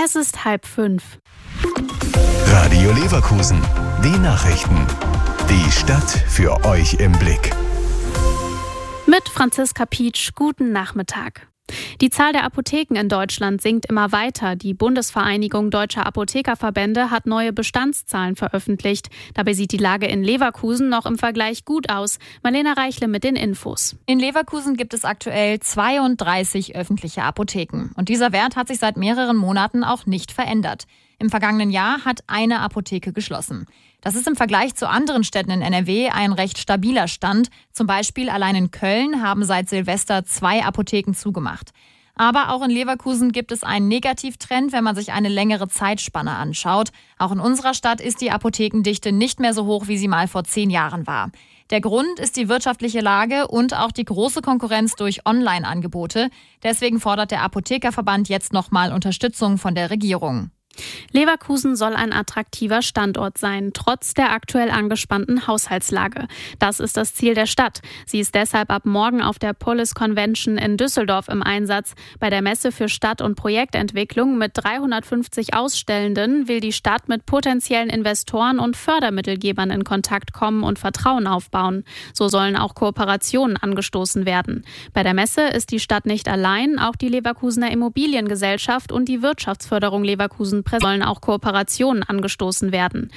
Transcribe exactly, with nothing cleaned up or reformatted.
Es ist halb fünf. Radio Leverkusen, die Nachrichten. Die Stadt für euch im Blick. Mit Franziska Pietsch, guten Nachmittag. Die Zahl der Apotheken in Deutschland sinkt immer weiter. Die Bundesvereinigung Deutscher Apothekerverbände hat neue Bestandszahlen veröffentlicht. Dabei sieht die Lage in Leverkusen noch im Vergleich gut aus. Marlena Reichle mit den Infos. In Leverkusen gibt es aktuell zweiunddreißig öffentliche Apotheken. Und dieser Wert hat sich seit mehreren Monaten auch nicht verändert. Im vergangenen Jahr hat eine Apotheke geschlossen. Das ist im Vergleich zu anderen Städten in N R W ein recht stabiler Stand. Zum Beispiel allein in Köln haben seit Silvester zwei Apotheken zugemacht. Aber auch in Leverkusen gibt es einen Negativtrend, wenn man sich eine längere Zeitspanne anschaut. Auch in unserer Stadt ist die Apothekendichte nicht mehr so hoch, wie sie mal vor zehn Jahren war. Der Grund ist die wirtschaftliche Lage und auch die große Konkurrenz durch Online-Angebote. Deswegen fordert der Apothekerverband jetzt nochmal Unterstützung von der Regierung. Leverkusen soll ein attraktiver Standort sein, trotz der aktuell angespannten Haushaltslage. Das ist das Ziel der Stadt. Sie ist deshalb ab morgen auf der Polis Convention in Düsseldorf im Einsatz. Bei der Messe für Stadt- und Projektentwicklung mit dreihundertfünfzig Ausstellenden will die Stadt mit potenziellen Investoren und Fördermittelgebern in Kontakt kommen und Vertrauen aufbauen. So sollen auch Kooperationen angestoßen werden. Bei der Messe ist die Stadt nicht allein, auch die Leverkusener Immobiliengesellschaft und die Wirtschaftsförderung Leverkusen sollen auch Kooperationen angestoßen werden.